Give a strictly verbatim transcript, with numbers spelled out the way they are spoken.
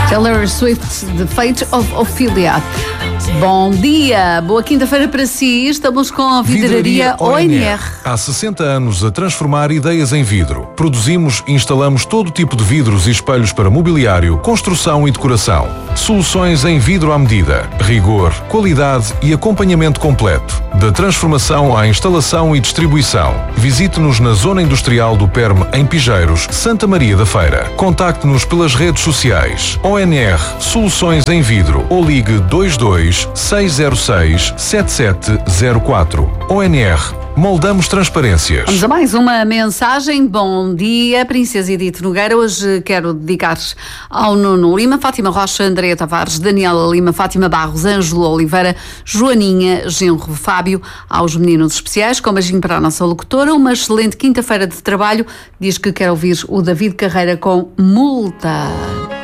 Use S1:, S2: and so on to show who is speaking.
S1: Taylor Swift, The Fate of Ophelia. Bom dia, boa quinta-feira para si. Estamos com a Vidraria O N R.
S2: Há sessenta anos a transformar ideias em vidro. Produzimos e instalamos todo tipo de vidros e espelhos para mobiliário, construção e decoração. Soluções em vidro à medida, rigor, qualidade e acompanhamento completo. Da transformação à instalação e distribuição. Visite-nos na Zona Industrial do Perme, em Pijeiros, Santa Maria da Feira. Contacte-nos pelas redes sociais. O N R Soluções em Vidro ou ligue dois dois seis zero seis sete sete zero quatro. O N R. Moldamos transparências.
S1: Vamos a mais uma mensagem. Bom dia, Princesa Edith Nogueira. Hoje quero dedicar ao Nuno Lima, Fátima Rocha, Andréa Tavares, Daniela Lima, Fátima Barros, Ângelo Oliveira, Joaninha, Genro Fábio, aos meninos especiais, com um beijinho para a nossa locutora. Uma excelente quinta-feira de trabalho. Diz que quer ouvir o David Carreira com Multa.